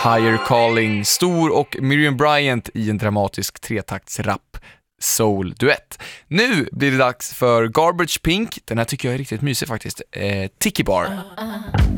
Higher Calling, Stor och Miriam Bryant i en dramatisk tretaktsrapp soul-duett. Nu blir det dags för Garbage Pink. Den här tycker jag är riktigt mysig faktiskt. Tiki Bar.